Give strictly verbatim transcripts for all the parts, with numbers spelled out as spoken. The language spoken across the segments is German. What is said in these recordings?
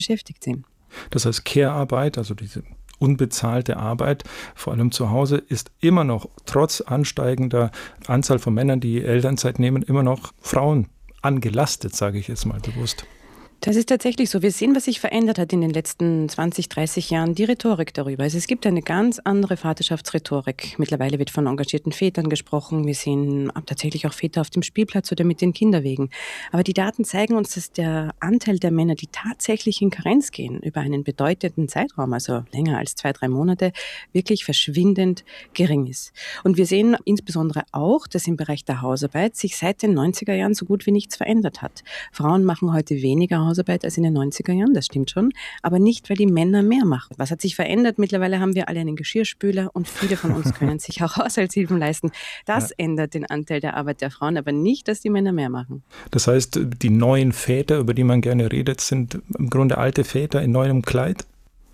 beschäftigt sind. Das heißt, Care-Arbeit, also diese unbezahlte Arbeit, vor allem zu Hause, ist immer noch, trotz ansteigender Anzahl von Männern, die Elternzeit nehmen, immer noch Frauen angelastet, sage ich jetzt mal bewusst. Das ist tatsächlich so. Wir sehen, was sich verändert hat in den letzten zwanzig, dreißig Jahren, die Rhetorik darüber. Also es gibt eine ganz andere Vaterschaftsrhetorik. Mittlerweile wird von engagierten Vätern gesprochen. Wir sehen tatsächlich auch Väter auf dem Spielplatz oder mit den Kinderwegen. Aber die Daten zeigen uns, dass der Anteil der Männer, die tatsächlich in Karenz gehen, über einen bedeutenden Zeitraum, also länger als zwei, drei Monate, wirklich verschwindend gering ist. Und wir sehen insbesondere auch, dass im Bereich der Hausarbeit sich seit den neunziger Jahren so gut wie nichts verändert hat. Frauen machen heute weniger Hausarbeit Hausarbeit als in den neunziger Jahren, das stimmt schon, aber nicht, weil die Männer mehr machen. Was hat sich verändert? Mittlerweile haben wir alle einen Geschirrspüler und viele von uns können sich auch Haushaltshilfen leisten. Das ja. ändert den Anteil der Arbeit der Frauen, aber nicht, dass die Männer mehr machen. Das heißt, die neuen Väter, über die man gerne redet, sind im Grunde alte Väter in neuem Kleid?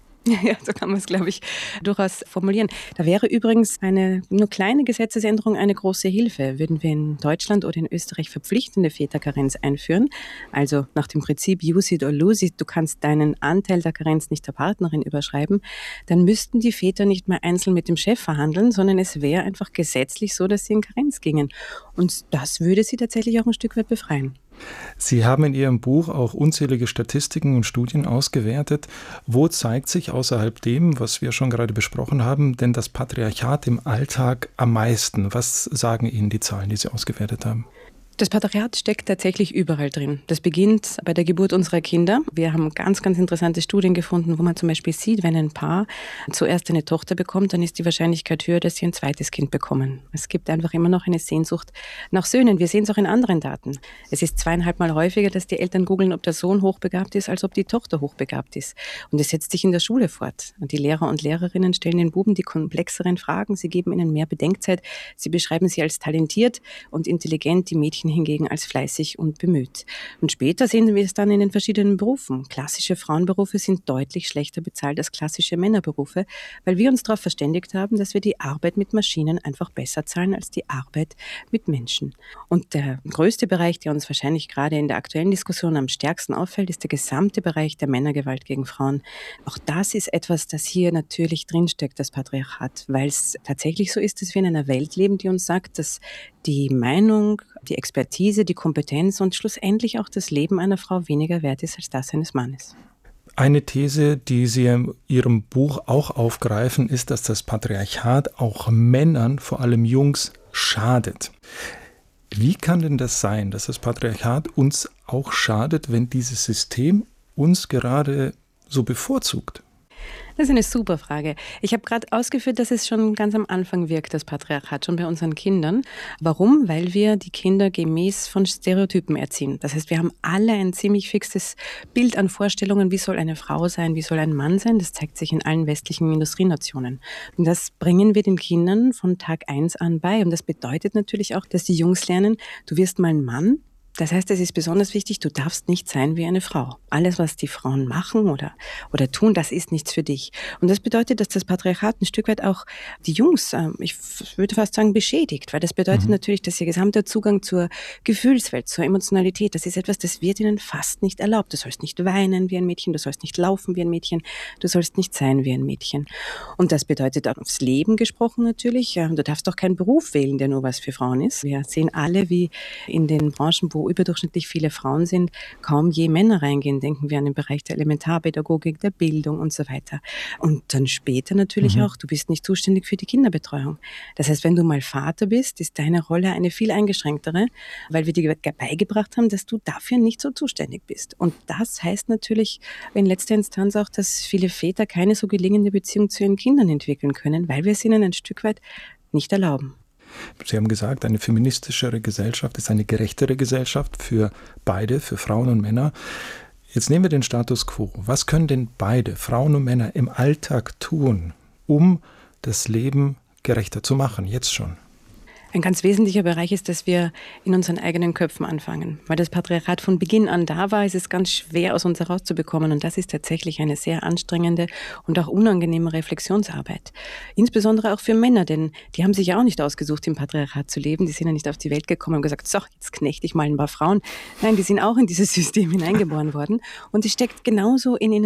Ja, so kann man es, glaube ich, durchaus formulieren. Da wäre übrigens eine nur kleine Gesetzesänderung eine große Hilfe. Würden wir in Deutschland oder in Österreich verpflichtende Väterkarenz einführen, also nach dem Prinzip use it or lose it, du kannst deinen Anteil der Karenz nicht der Partnerin überschreiben, dann müssten die Väter nicht mehr einzeln mit dem Chef verhandeln, sondern es wäre einfach gesetzlich so, dass sie in Karenz gingen. Und das würde sie tatsächlich auch ein Stück weit befreien. Sie haben in Ihrem Buch auch unzählige Statistiken und Studien ausgewertet. Wo zeigt sich außerhalb dem, was wir schon gerade besprochen haben, denn das Patriarchat im Alltag am meisten? Was sagen Ihnen die Zahlen, die Sie ausgewertet haben? Das Patriarchat steckt tatsächlich überall drin. Das beginnt bei der Geburt unserer Kinder. Wir haben ganz, ganz interessante Studien gefunden, wo man zum Beispiel sieht, wenn ein Paar zuerst eine Tochter bekommt, dann ist die Wahrscheinlichkeit höher, dass sie ein zweites Kind bekommen. Es gibt einfach immer noch eine Sehnsucht nach Söhnen. Wir sehen es auch in anderen Daten. Es ist zweieinhalb Mal häufiger, dass die Eltern googeln, ob der Sohn hochbegabt ist, als ob die Tochter hochbegabt ist. Und es setzt sich in der Schule fort. Und die Lehrer und Lehrerinnen stellen den Buben die komplexeren Fragen. Sie geben ihnen mehr Bedenkzeit. Sie beschreiben sie als talentiert und intelligent, die Mädchen hingegen als fleißig und bemüht. Und später sehen wir es dann in den verschiedenen Berufen. Klassische Frauenberufe sind deutlich schlechter bezahlt als klassische Männerberufe, weil wir uns darauf verständigt haben, dass wir die Arbeit mit Maschinen einfach besser zahlen als die Arbeit mit Menschen. Und der größte Bereich, der uns wahrscheinlich gerade in der aktuellen Diskussion am stärksten auffällt, ist der gesamte Bereich der Männergewalt gegen Frauen. Auch das ist etwas, das hier natürlich drinsteckt, das Patriarchat, weil es tatsächlich so ist, dass wir in einer Welt leben, die uns sagt, dass die Meinung, die Expertise, die Kompetenz und schlussendlich auch das Leben einer Frau weniger wert ist als das eines Mannes. Eine These, die Sie in Ihrem Buch auch aufgreifen, ist, dass das Patriarchat auch Männern, vor allem Jungs, schadet. Wie kann denn das sein, dass das Patriarchat uns auch schadet, wenn dieses System uns gerade so bevorzugt? Das ist eine super Frage. Ich habe gerade ausgeführt, dass es schon ganz am Anfang wirkt, das Patriarchat, schon bei unseren Kindern. Warum? Weil wir die Kinder gemäß von Stereotypen erziehen. Das heißt, wir haben alle ein ziemlich fixes Bild an Vorstellungen, wie soll eine Frau sein, wie soll ein Mann sein. Das zeigt sich in allen westlichen Industrienationen. Und das bringen wir den Kindern von Tag eins an bei. Und das bedeutet natürlich auch, dass die Jungs lernen, du wirst mal ein Mann. Das heißt, es ist besonders wichtig, du darfst nicht sein wie eine Frau. Alles, was die Frauen machen oder, oder tun, das ist nichts für dich. Und das bedeutet, dass das Patriarchat ein Stück weit auch die Jungs, äh, ich würde fast sagen, beschädigt. Weil das bedeutet mhm. natürlich, dass ihr gesamter Zugang zur Gefühlswelt, zur Emotionalität, das ist etwas, das wird ihnen fast nicht erlaubt. Du sollst nicht weinen wie ein Mädchen, du sollst nicht laufen wie ein Mädchen, du sollst nicht sein wie ein Mädchen. Und das bedeutet auch aufs Leben gesprochen natürlich. Äh, du darfst auch keinen Beruf wählen, der nur was für Frauen ist. Wir sehen alle, wie in den Branchen, wo überdurchschnittlich viele Frauen sind, kaum je Männer reingehen. Denken wir an den Bereich der Elementarpädagogik, der Bildung und so weiter. Und dann später natürlich mhm. auch, du bist nicht zuständig für die Kinderbetreuung. Das heißt, wenn du mal Vater bist, ist deine Rolle eine viel eingeschränktere, weil wir dir beigebracht haben, dass du dafür nicht so zuständig bist. Und das heißt natürlich in letzter Instanz auch, dass viele Väter keine so gelingende Beziehung zu ihren Kindern entwickeln können, weil wir es ihnen ein Stück weit nicht erlauben. Sie haben gesagt, eine feministischere Gesellschaft ist eine gerechtere Gesellschaft für beide, für Frauen und Männer. Jetzt nehmen wir den Status quo. Was können denn beide, Frauen und Männer, im Alltag tun, um das Leben gerechter zu machen, jetzt schon? Ein ganz wesentlicher Bereich ist, dass wir in unseren eigenen Köpfen anfangen. Weil das Patriarchat von Beginn an da war, ist es ganz schwer, aus uns herauszubekommen. Und das ist tatsächlich eine sehr anstrengende und auch unangenehme Reflexionsarbeit. Insbesondere auch für Männer, denn die haben sich ja auch nicht ausgesucht, im Patriarchat zu leben. Die sind ja nicht auf die Welt gekommen und gesagt, so, jetzt knechte ich mal ein paar Frauen. Nein, die sind auch in dieses System hineingeboren worden. Und es steckt genauso in ihnen